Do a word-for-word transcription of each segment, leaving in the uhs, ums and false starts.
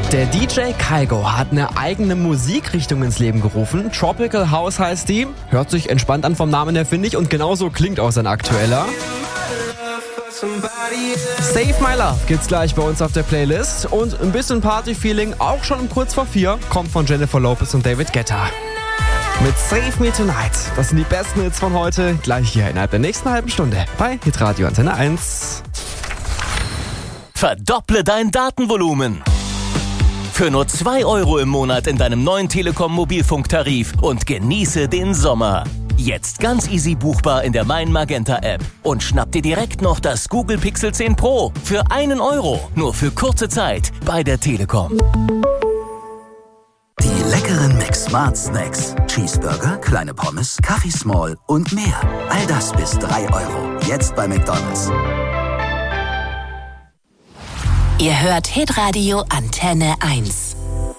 Der D J Kygo hat eine eigene Musikrichtung ins Leben gerufen. Tropical House heißt die. Hört sich entspannt an vom Namen her, finde ich. Und genauso klingt auch sein aktueller. Save My Love gibt's gleich bei uns auf der Playlist. Und ein bisschen Party-Feeling, auch schon um kurz vor vier, kommt von Jennifer Lopez und David Guetta. Mit Save Me Tonight. Das sind die besten Hits von heute. Gleich hier innerhalb der nächsten halben Stunde bei Hitradio Antenne eins. Verdopple dein Datenvolumen. Für nur zwei Euro im Monat in deinem neuen Telekom-Mobilfunktarif und genieße den Sommer. Jetzt ganz easy buchbar in der Mein Magenta App. Und schnapp dir direkt noch das Google Pixel zehn Pro für einen Euro. Nur für kurze Zeit bei der Telekom. Die leckeren Mix Smart Snacks. Cheeseburger, kleine Pommes, Kaffee Small und mehr. All das bis drei Euro. Jetzt bei McDonald's. Ihr hört Hitradio Antenne eins.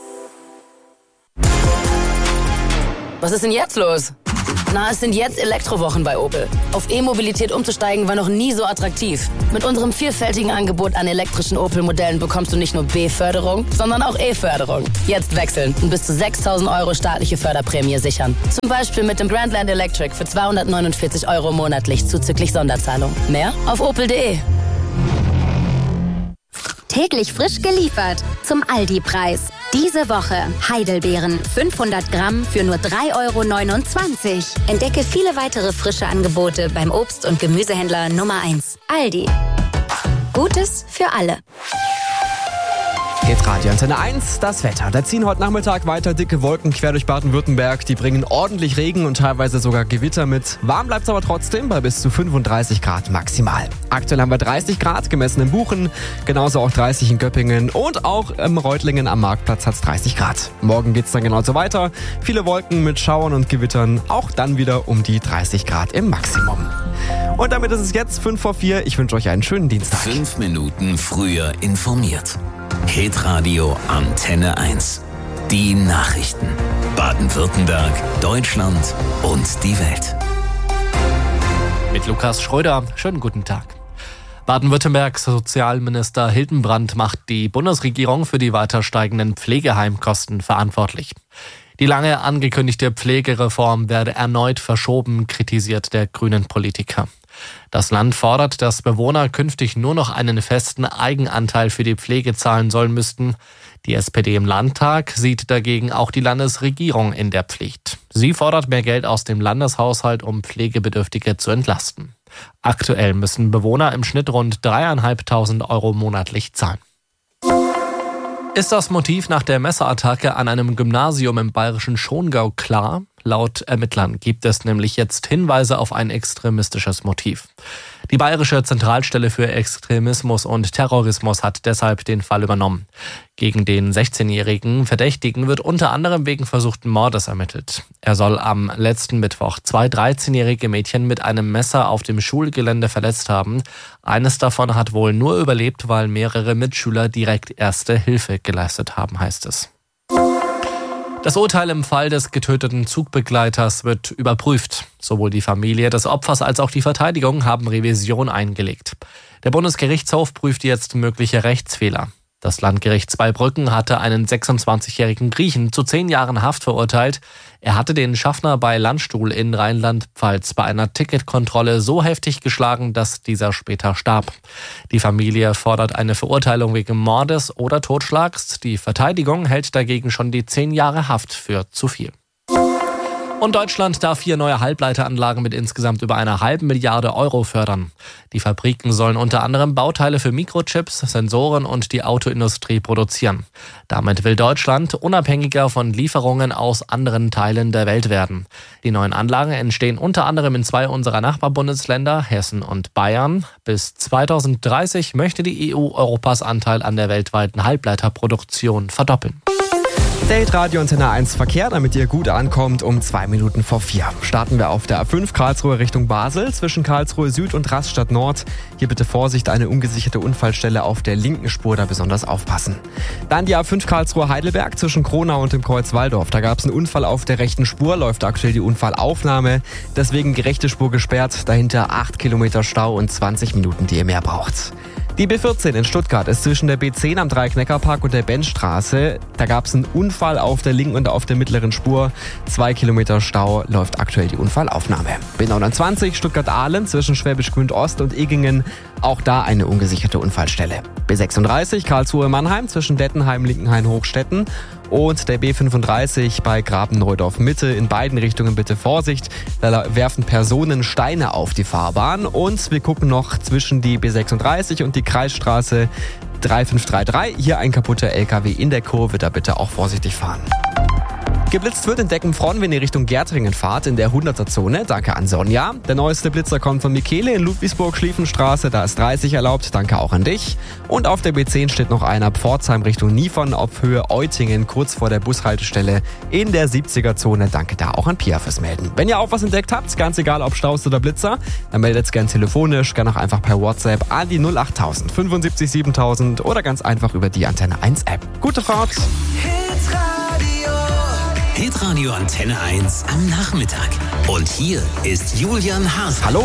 Was ist denn jetzt los? Na, es sind jetzt Elektrowochen bei Opel. Auf E-Mobilität umzusteigen war noch nie so attraktiv. Mit unserem vielfältigen Angebot an elektrischen Opel-Modellen bekommst du nicht nur B-Förderung, sondern auch E-Förderung. Jetzt wechseln und bis zu sechstausend Euro staatliche Förderprämie sichern. Zum Beispiel mit dem Grandland Electric für zweihundertneunundvierzig Euro monatlich zuzüglich Sonderzahlung. Mehr auf opel punkt de. Täglich frisch geliefert zum Aldi-Preis. Diese Woche Heidelbeeren fünfhundert Gramm für nur drei Euro neunundzwanzig. Entdecke viele weitere frische Angebote beim Obst- und Gemüsehändler Nummer eins. Aldi. Gutes für alle. Hitradio Antenne eins, das Wetter. Da ziehen heute Nachmittag weiter dicke Wolken quer durch Baden-Württemberg. Die bringen ordentlich Regen und teilweise sogar Gewitter mit. Warm bleibt es aber trotzdem bei bis zu fünfunddreißig Grad maximal. Aktuell haben wir dreißig Grad gemessen in Buchen, genauso auch dreißig in Göppingen und auch im Reutlingen am Marktplatz hat es dreißig Grad. Morgen geht es dann genauso weiter. Viele Wolken mit Schauern und Gewittern, auch dann wieder um die dreißig Grad im Maximum. Und damit ist es jetzt fünf vor vier. Ich wünsche euch einen schönen Dienstag. Fünf Minuten früher informiert. Hitradio Antenne eins. Die Nachrichten. Baden-Württemberg, Deutschland und die Welt. Mit Lukas Schröder. Schönen guten Tag. Baden-Württembergs Sozialminister Hildenbrand macht die Bundesregierung für die weiter steigenden Pflegeheimkosten verantwortlich. Die lange angekündigte Pflegereform werde erneut verschoben, kritisiert der grünen Politiker. Das Land fordert, dass Bewohner künftig nur noch einen festen Eigenanteil für die Pflege zahlen sollen müssten. Die S P D im Landtag sieht dagegen auch die Landesregierung in der Pflicht. Sie fordert mehr Geld aus dem Landeshaushalt, um Pflegebedürftige zu entlasten. Aktuell müssen Bewohner im Schnitt rund dreieinhalbtausend Euro monatlich zahlen. Ist das Motiv nach der Messerattacke an einem Gymnasium im bayerischen Schongau klar? Laut Ermittlern gibt es nämlich jetzt Hinweise auf ein extremistisches Motiv. Die Bayerische Zentralstelle für Extremismus und Terrorismus hat deshalb den Fall übernommen. Gegen den sechzehnjährigen Verdächtigen wird unter anderem wegen versuchten Mordes ermittelt. Er soll am letzten Mittwoch zwei dreizehnjährige Mädchen mit einem Messer auf dem Schulgelände verletzt haben. Eines davon hat wohl nur überlebt, weil mehrere Mitschüler direkt erste Hilfe geleistet haben, heißt es. Das Urteil im Fall des getöteten Zugbegleiters wird überprüft. Sowohl die Familie des Opfers als auch die Verteidigung haben Revision eingelegt. Der Bundesgerichtshof prüft jetzt mögliche Rechtsfehler. Das Landgericht Zweibrücken hatte einen sechsundzwanzigjährigen Griechen zu zehn Jahren Haft verurteilt. Er hatte den Schaffner bei Landstuhl in Rheinland-Pfalz bei einer Ticketkontrolle so heftig geschlagen, dass dieser später starb. Die Familie fordert eine Verurteilung wegen Mordes oder Totschlags. Die Verteidigung hält dagegen schon die zehn Jahre Haft für zu viel. Und Deutschland darf vier neue Halbleiteranlagen mit insgesamt über einer halben Milliarde Euro fördern. Die Fabriken sollen unter anderem Bauteile für Mikrochips, Sensoren und die Autoindustrie produzieren. Damit will Deutschland unabhängiger von Lieferungen aus anderen Teilen der Welt werden. Die neuen Anlagen entstehen unter anderem in zwei unserer Nachbarbundesländer, Hessen und Bayern. Bis zweitausenddreißig möchte die E U Europas Anteil an der weltweiten Halbleiterproduktion verdoppeln. Der Hitradio Antenne eins Verkehr, damit ihr gut ankommt, um zwei Minuten vor vier. Starten wir auf der A fünf Karlsruhe Richtung Basel, zwischen Karlsruhe Süd und Rastatt Nord. Hier bitte Vorsicht, eine ungesicherte Unfallstelle auf der linken Spur, da besonders aufpassen. Dann die A fünf Karlsruhe Heidelberg zwischen Kronau und dem Kreuz Walldorf. Da gab es einen Unfall auf der rechten Spur, läuft aktuell die Unfallaufnahme. Deswegen die rechte Spur gesperrt, dahinter acht Kilometer Stau und zwanzig Minuten, die ihr mehr braucht. Die B vierzehn in Stuttgart ist zwischen der B zehn am Dreieck-Neckar-Park und der Benzstraße. Da gab es einen Unfall auf der linken und auf der mittleren Spur. Zwei Kilometer Stau, läuft aktuell die Unfallaufnahme. B neunundzwanzig Stuttgart-Ahlen zwischen Schwäbisch Gmünd Ost und Eggingen. Auch da eine ungesicherte Unfallstelle. B sechsunddreißig Karlsruhe-Mannheim zwischen Dettenheim, Linkenhain, Hochstetten. Und der B fünfunddreißig bei Graben-Neudorf Mitte. In beiden Richtungen bitte Vorsicht. Da werfen Personen Steine auf die Fahrbahn. Und wir gucken noch zwischen die B sechsunddreißig und die Kreisstraße drei fünf drei drei. Hier ein kaputter L K W in der Kurve. Da bitte auch vorsichtig fahren. Geblitzt wird in Deckenfronn, wenn ihr Richtung Gärtringen fahrt, in der hunderter-Zone. Danke an Sonja. Der neueste Blitzer kommt von Michele in Ludwigsburg-Schlieffenstraße. Da ist dreißig erlaubt. Danke auch an dich. Und auf der B zehn steht noch einer Pforzheim Richtung Niefern auf Höhe Eutingen, kurz vor der Bushaltestelle in der siebziger-Zone. Danke da auch an Pia fürs Melden. Wenn ihr auch was entdeckt habt, ganz egal ob Staus oder Blitzer, dann meldet gern telefonisch, gern auch einfach per WhatsApp an die null acht tausend fünfundsiebzig siebentausend oder ganz einfach über die Antenne eins App. Gute Fahrt! Hitradio Antenne eins am Nachmittag. Und hier ist Julian Haas. Hallo!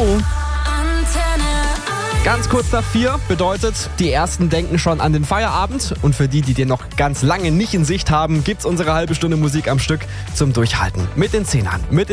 Ganz kurz nach vier bedeutet, die Ersten denken schon an den Feierabend. Und für die, die den noch ganz lange nicht in Sicht haben, gibt's unsere halbe Stunde Musik am Stück zum Durchhalten. Mit den Zehnern. Mit